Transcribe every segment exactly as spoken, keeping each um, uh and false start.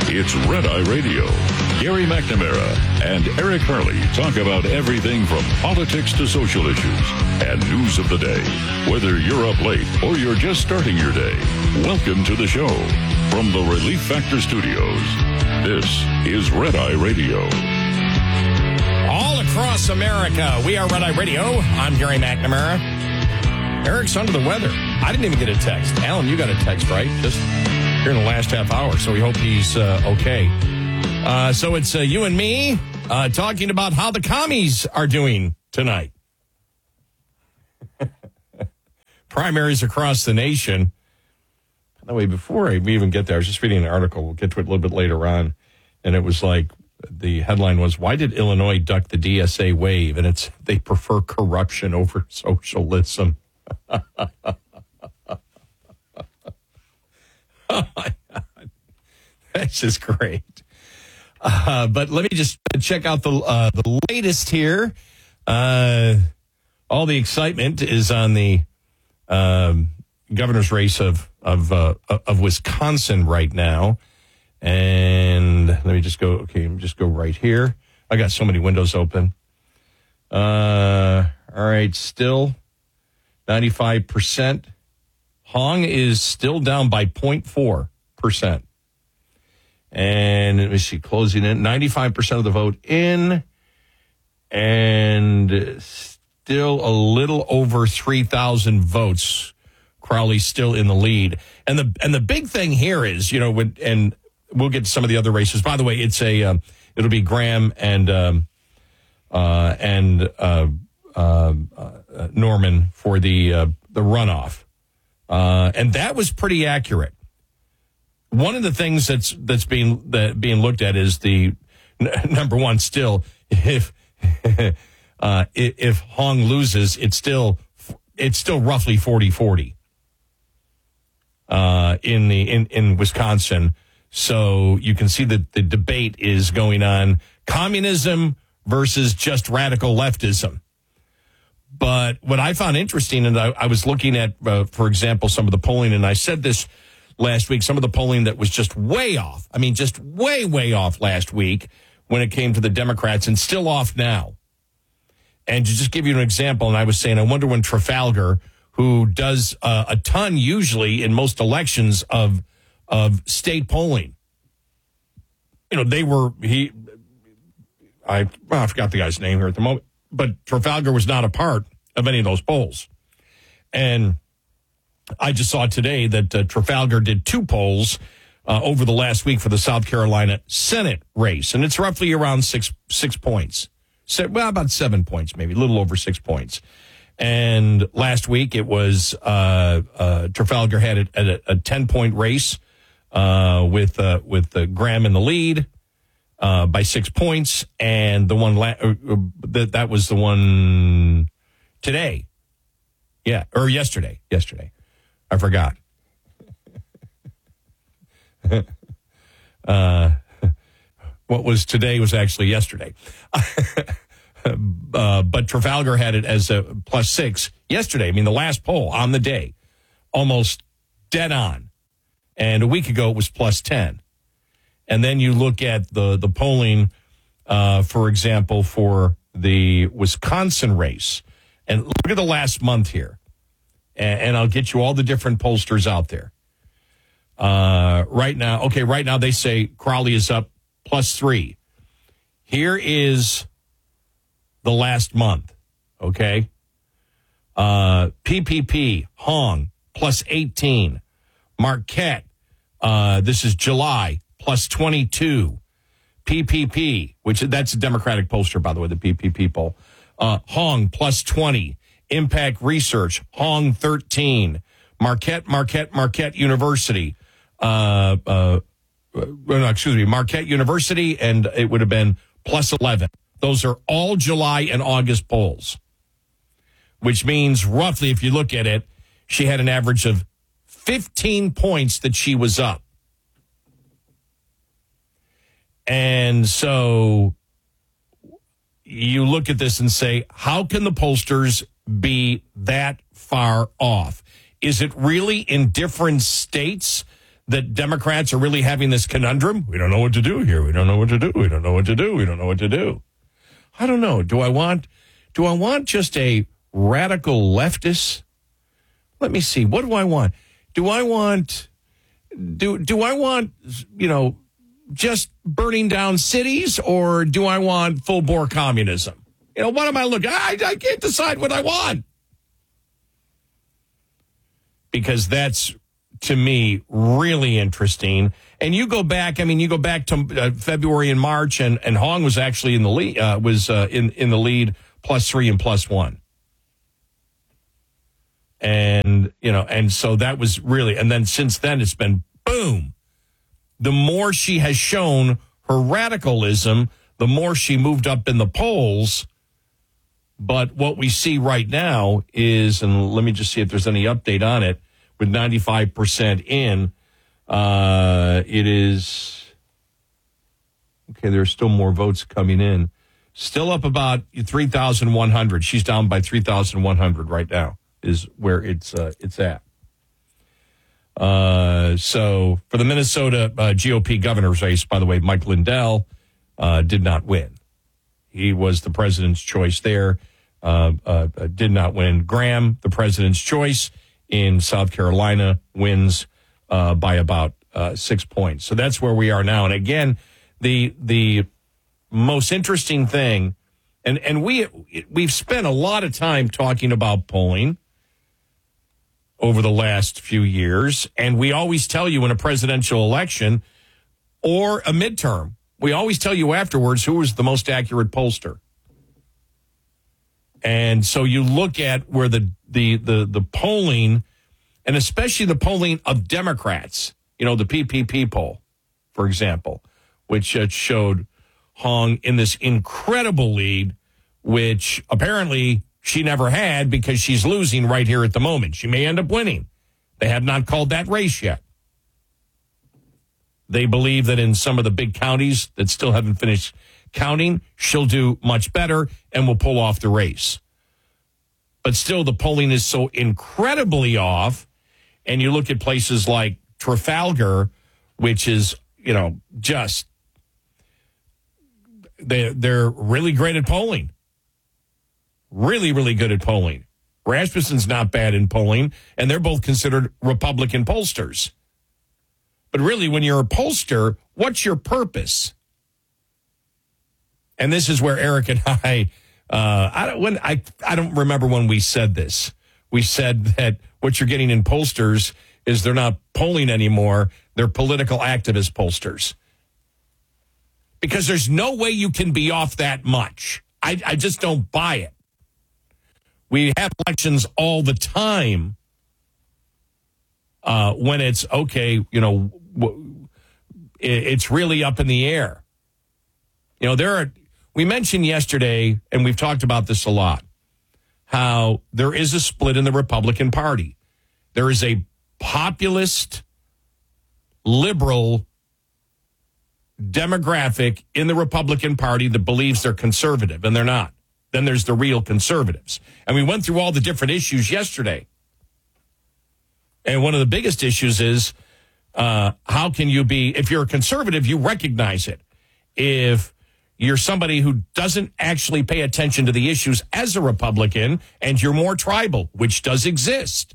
It's Red Eye Radio. Gary McNamara and Eric Harley talk about everything from politics to social issues and news of the day. Whether you're up late or you're just starting your day, welcome to the show. From the Relief Factor Studios, this is Red Eye Radio. All across America, we are Red Eye Radio. I'm Gary McNamara. Eric's under the weather. I didn't even get a text. Alan, you got a text, right? Just here in the last half hour, so we hope he's uh, okay. Uh, so it's uh, you and me uh, talking about how the commies are doing tonight. Primaries across the nation. By the way, before I, we even get there, I was just reading an article. We'll get to it a little bit later on. And it was like, the headline was, why did Illinois duck the D S A wave? And it's, they prefer corruption over socialism. Oh, my God. That's just great. Uh, but let me just check out the uh, the latest here. Uh, all the excitement is on the um, governor's race of of uh, of Wisconsin right now. And let me just go. Okay, let me just go right here. I got so many windows open. Uh, all right, still ninety-five percent. Hong is still down by zero point four percent. And let me see, closing in, ninety-five percent of the vote in, and still a little over three thousand votes. Crowley's still in the lead. And the and the big thing here is, you know, when, and we'll get to some of the other races. By the way, it's a, um, it'll be Graham and, um, uh, and uh, uh, uh, Norman for the, uh, the runoff. Uh, and that was pretty accurate. One of the things that's that's being that being looked at is the n- number one. Still, if uh, if Hong loses, it's still it's still roughly forty forty uh, in the in, in Wisconsin. So you can see that the debate is going on: communism versus just radical leftism. But what I found interesting, and I, I was looking at, uh, for example, some of the polling, and I said this last week, some of the polling that was just way off. I mean, just way, way off last week when it came to the Democrats, and still off now. And to just give you an example, and I was saying, I wonder when Trafalgar, who does uh, a ton usually in most elections of of state polling, you know, they were, he, I, well, I forgot the guy's name here at the moment, but Trafalgar was not a part of any of those polls. And I just saw today that uh, Trafalgar did two polls uh, over the last week for the South Carolina Senate race. And it's roughly around six six points. So, well, about seven points, maybe, a little over six points. And last week it was uh, uh, Trafalgar had it at a, a ten-point race uh, with, uh, with uh, Graham in the lead. Uh, by six points, and the one la- uh, uh, that that was the one today, yeah, or yesterday. Yesterday, I forgot. uh, what was today was actually yesterday, uh, but Trafalgar had it as a plus six yesterday. I mean, the last poll on the day, almost dead on, and a week ago it was plus ten. And then you look at the, the polling, uh, for example, for the Wisconsin race. And look at the last month here. And, and I'll get you all the different pollsters out there. Uh, right now, okay, right now they say Crowley is up plus three. Here is the last month, okay? Uh, P P P, Hong, plus eighteen. Marquette, uh, this is July, plus twenty-two. P P P, which that's a Democratic pollster, by the way, the P P P poll. Uh, Hong, plus twenty. Impact Research, Hong, thirteen. Marquette, Marquette, Marquette University. Uh, uh, no, excuse me, Marquette University, and it would have been plus eleven. Those are all July and August polls, which means roughly, if you look at it, she had an average of fifteen points that she was up. And so you look at this and say, how can the pollsters be that far off? Is it really in different states that Democrats are really having this conundrum? We don't know what to do here. We don't know what to do. We don't know what to do. We don't know what to do. I don't know. Do I want, do I want just a radical leftist? Let me see. What do I want? Do I want, do, do I want, you know, just burning down cities, or do I want full bore communism? You know, what am I looking? I, I can't decide what I want. Because that's, to me, really interesting. And you go back, I mean, you go back to uh, February and March, and, and Hong was actually in the lead, uh, was uh, in, in the lead plus three and plus one. And, you know, and so that was really, and then since then it's been boom. The more she has shown her radicalism, the more she moved up in the polls. But what we see right now is, and let me just see if there's any update on it, with ninety-five percent in, uh, it is, okay, there's still more votes coming in. Still up about three thousand one hundred. She's down by three thousand one hundred right now is where it's uh, it's at. Uh, so for the Minnesota uh, G O P governor's race, by the way, Mike Lindell uh, did not win. He was the president's choice there, uh, uh, did not win. Graham, the president's choice in South Carolina, wins uh, by about uh, six points. So that's where we are now. And again, the the most interesting thing, and, and we, we've spent a lot of time talking about polling over the last few years, and we always tell you in a presidential election or a midterm, we always tell you afterwards who is the most accurate pollster. And so you look at where the, the, the, the polling, and especially the polling of Democrats, you know, the P P P poll, for example, which uh, showed Hong in this incredible lead, which apparently she never had because she's losing right here at the moment. She may end up winning. They have not called that race yet. They believe that in some of the big counties that still haven't finished counting, she'll do much better and will pull off the race. But still, the polling is so incredibly off. And you look at places like Trafalgar, which is, you know, just, they, they're really great at polling. Really, really good at polling. Rasmussen's not bad in polling, and they're both considered Republican pollsters. But really, when you're a pollster, what's your purpose? And this is where Eric and I, uh, I don't when I I don't remember when we said this. We said that what you're getting in pollsters is they're not polling anymore; they're political activist pollsters. Because there's no way you can be off that much. I, I just don't buy it. We have elections all the time uh, when it's okay. You know, w- it's really up in the air. You know, there are. We mentioned yesterday, and we've talked about this a lot, how there is a split in the Republican Party. There is a populist, liberal demographic in the Republican Party that believes they're conservative, and they're not. Then there's the real conservatives. And we went through all the different issues yesterday. And one of the biggest issues is uh, how can you be, if you're a conservative, you recognize it. If you're somebody who doesn't actually pay attention to the issues as a Republican, and you're more tribal, which does exist,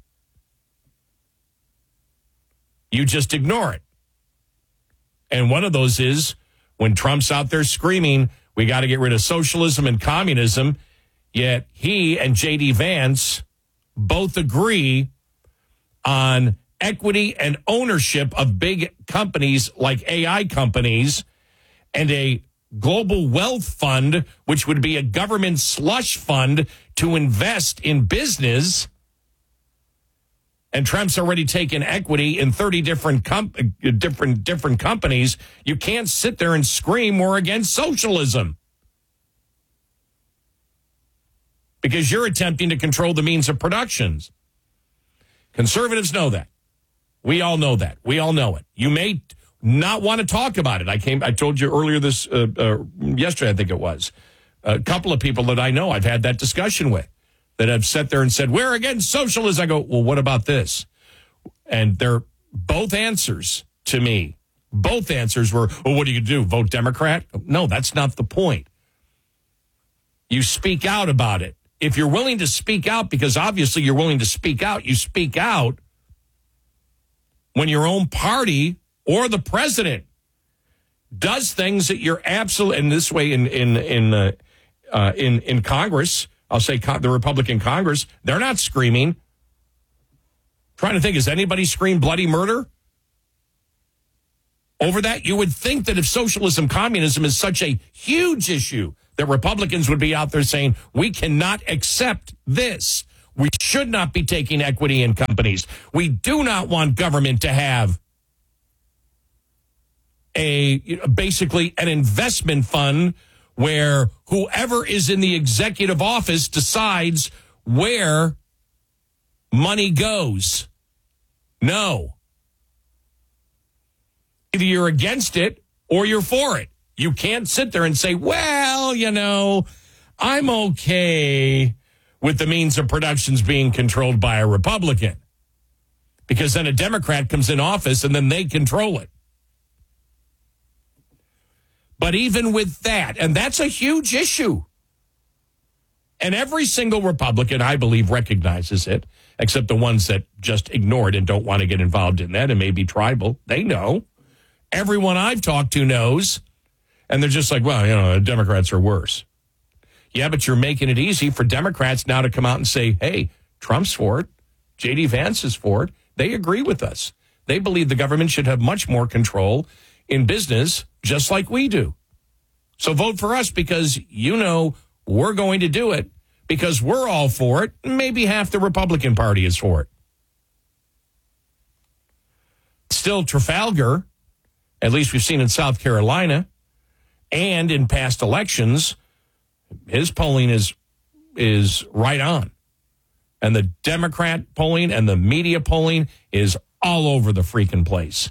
you just ignore it. And one of those is when Trump's out there screaming, we got to get rid of socialism and communism, yet he and J D Vance both agree on equity and ownership of big companies like A I companies and a global wealth fund, which would be a government slush fund to invest in business. And Trump's already taken equity in thirty different com- different different companies. You can't sit there and scream we're against socialism because you're attempting to control the means of productions. Conservatives know that. We all know that. We all know it. You may not want to talk about it. I came. I told you earlier this uh, uh, yesterday. I think it was a couple of people that I know. I've had that discussion with. That have sat there and said, we're against socialism. I go, well, what about this? And they're both answers to me, both answers were, well, what do you do, vote Democrat? No, that's not the point. You speak out about it. If you're willing to speak out, because obviously you're willing to speak out, you speak out when your own party or the president does things that you're absolutely, in this way in in in uh, uh, in in Congress, I'll say co- the Republican Congress, they're not screaming. Trying to think, has anybody screamed bloody murder over that? You would think that if socialism, communism is such a huge issue, that Republicans would be out there saying, we cannot accept this. We should not be taking equity in companies. We do not want government to have a basically an investment fund where whoever is in the executive office decides where money goes. No. Either you're against it or you're for it. You can't sit there and say, well, you know, I'm okay with the means of productions being controlled by a Republican. Because then a Democrat comes in office and then they control it. But even with that, and that's a huge issue. And every single Republican, I believe, recognizes it, except the ones that just ignore it and don't want to get involved in that and may be tribal. They know. Everyone I've talked to knows. And they're just like, well, you know, the Democrats are worse. Yeah, but you're making it easy for Democrats now to come out and say, hey, Trump's for it. J D Vance is for it. They agree with us. They believe the government should have much more control in business, just like we do. So vote for us because you know we're going to do it because we're all for it. Maybe half the Republican Party is for it. Still, Trafalgar, at least we've seen in South Carolina, and in past elections, his polling is is right on. And the Democrat polling and the media polling is all over the freaking place.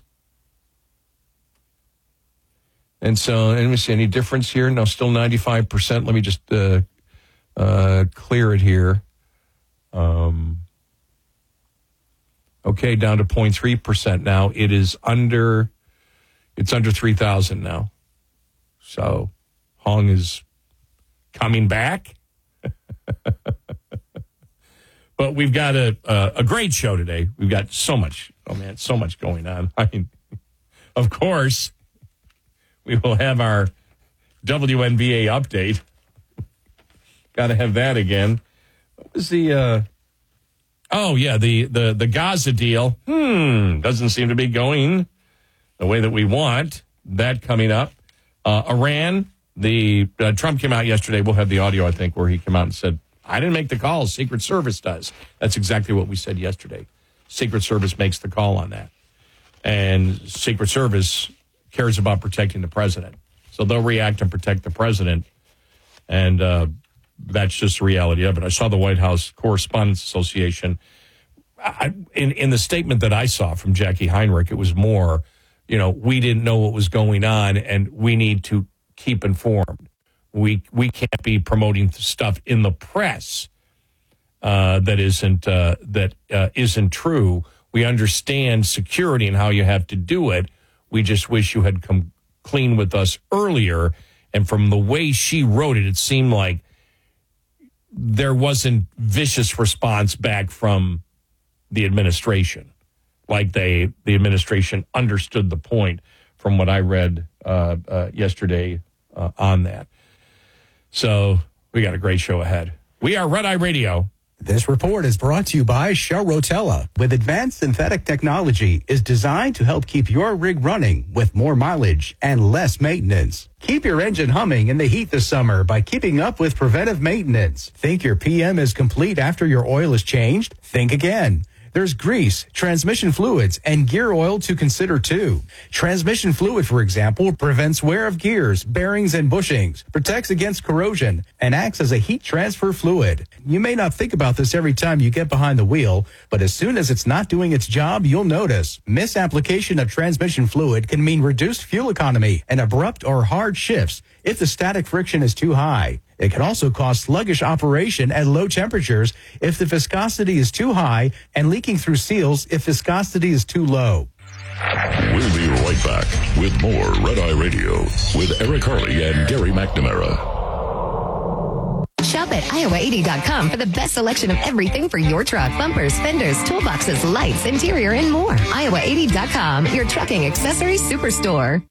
And so, let me see, any difference here? No, still ninety-five percent. Let me just uh, uh, clear it here. Um, okay, down to zero point three percent now. It is under, it's under three thousand now. So, Hong is coming back. But we've got a, a a great show today. We've got so much, oh man, so much going on. I mean, of course, we will have our W N B A update. Got to have that again. What was the, uh, oh yeah, the, the, the Gaza deal. Hmm, doesn't seem to be going the way that we want. That coming up. Uh, Iran, the uh, Trump came out yesterday. We'll have the audio, I think, where he came out and said, I didn't make the call. Secret Service does. That's exactly what we said yesterday. Secret Service makes the call on that. And Secret Service cares about protecting the president. So they'll react and protect the president. And uh, that's just the reality of it. I saw the White House Correspondents Association. I, in, in the statement that I saw from Jackie Heinrich, it was more, you know, we didn't know what was going on and we need to keep informed. We we can't be promoting stuff in the press uh, that isn't uh, that uh, isn't true. We understand security and how you have to do it. We just wish you had come clean with us earlier. And from the way she wrote it, it seemed like there wasn't vicious response back from the administration. Like they the administration understood the point from what I read uh, uh, yesterday uh, on that. So we got a great show ahead. We are Red Eye Radio. This report is brought to you by Shell Rotella. With advanced synthetic technology, is designed to help keep your rig running with more mileage and less maintenance. Keep your engine humming in the heat this summer by keeping up with preventive maintenance. Think your P M is complete after your oil is changed? Think again. There's grease, transmission fluids, and gear oil to consider too. Transmission fluid, for example, prevents wear of gears, bearings, and bushings, protects against corrosion, and acts as a heat transfer fluid. You may not think about this every time you get behind the wheel, but as soon as it's not doing its job, you'll notice. Misapplication of transmission fluid can mean reduced fuel economy and abrupt or hard shifts if the static friction is too high. It can also cause sluggish operation at low temperatures if the viscosity is too high and leaking through seals if viscosity is too low. We'll be right back with more Red Eye Radio with Eric Harley and Gary McNamara. Shop at Iowa eighty dot com for the best selection of everything for your truck. Bumpers, fenders, toolboxes, lights, interior, and more. Iowa eighty dot com, your trucking accessories superstore.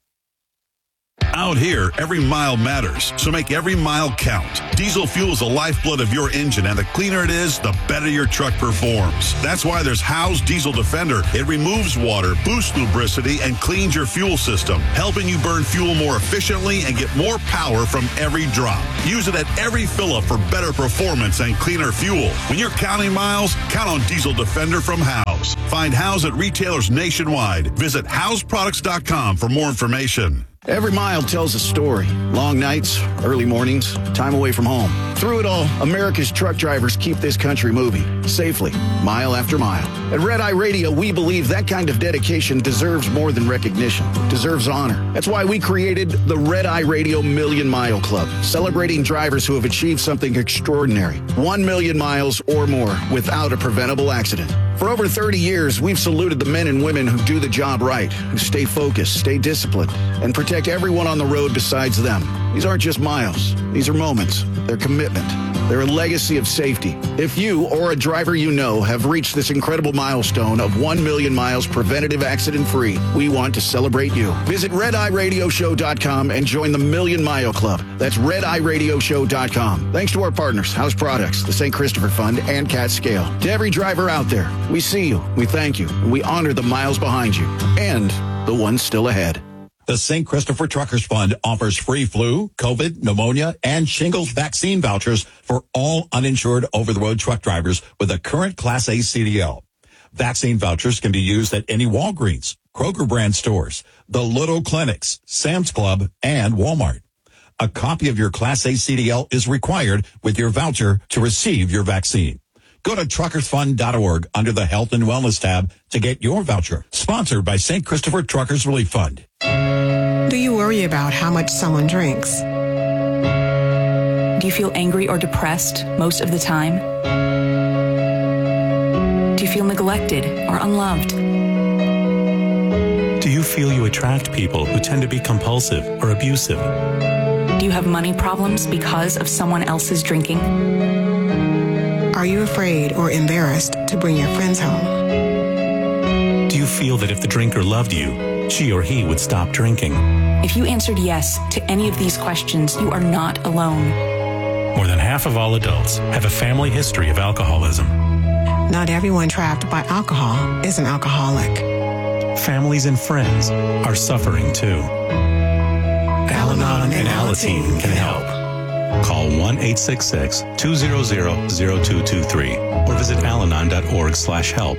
Out here, every mile matters, so make every mile count. Diesel fuel is the lifeblood of your engine, and the cleaner it is, the better your truck performs. That's why there's Howe's Diesel Defender. It removes water, boosts lubricity, and cleans your fuel system, helping you burn fuel more efficiently and get more power from every drop. Use it at every fill-up for better performance and cleaner fuel. When you're counting miles, count on Diesel Defender from Howe's. Find Howe's at retailers nationwide. Visit Howe's Products dot com for more information. Every mile tells a story. Long nights, early mornings, time away from home. Through it all, America's truck drivers keep this country moving safely, mile after mile. At Red Eye Radio, we believe that kind of dedication deserves more than recognition, deserves honor. That's why we created the Red Eye Radio Million Mile Club, celebrating drivers who have achieved something extraordinary. One million miles or more without a preventable accident. For over thirty years, we've saluted the men and women who do the job right, who stay focused, stay disciplined, and protect everyone on the road besides them. These aren't just miles. These are moments. They're commitment. They're a legacy of safety. If you or a driver you know have reached this incredible milestone of one million miles preventative accident-free, we want to celebrate you. Visit red eye radio show dot com and join the Million Mile Club. That's red eye radio show dot com. Thanks to our partners, House Products, the Saint Christopher Fund, and Cat Scale. To every driver out there, we see you, we thank you, and we honor the miles behind you and the ones still ahead. The Saint Christopher Truckers Fund offers free flu, COVID, pneumonia, and shingles vaccine vouchers for all uninsured over-the-road truck drivers with a current Class A C D L. Vaccine vouchers can be used at any Walgreens, Kroger brand stores, the Little Clinics, Sam's Club, and Walmart. A copy of your Class A C D L is required with your voucher to receive your vaccine. Go to truckers fund dot org under the Health and Wellness tab to get your voucher. Sponsored by Saint Christopher Truckers Relief Fund. Do you worry about how much someone drinks? Do you feel angry or depressed most of the time? Do you feel neglected or unloved? Do you feel you attract people who tend to be compulsive or abusive? Do you have money problems because of someone else's drinking? Are you afraid or embarrassed to bring your friends home? Do you feel that if the drinker loved you, she or he would stop drinking? If you answered yes to any of these questions, you are not alone. More than half of all adults have a family history of alcoholism. Not everyone trapped by alcohol is an alcoholic. Families and friends are suffering too. Al-Anon and Alateen can help. Call one eight six six, two zero zero, zero two two three or visit alanon dot org slash help.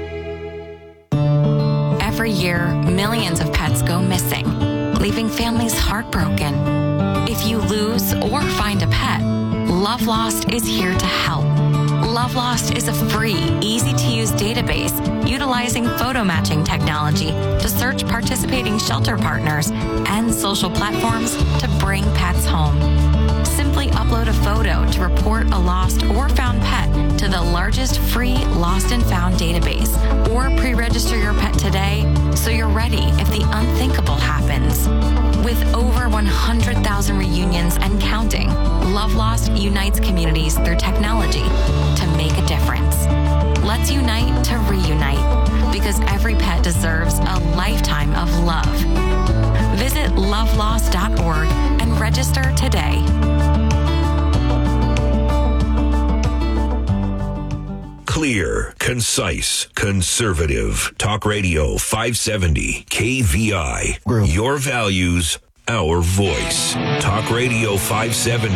Every year, millions of pets go missing, leaving families heartbroken. If you lose or find a pet, Love Lost is here to help. Love Lost is a free, easy-to-use database utilizing photo matching technology to search participating shelter partners and social platforms to bring pets home. Simply upload a photo to report a lost or found pet to the largest free lost and found database, or pre-register your pet today so you're ready if the unthinkable happens. With over one hundred thousand reunions and counting, Love Lost unites communities through technology to make a difference. Let's unite to reunite, because every pet deserves a lifetime of love. Visit love lost dot org and register today. Clear, concise, conservative. Talk Radio five seventy K V I. Your values, our voice. Talk Radio five seventy.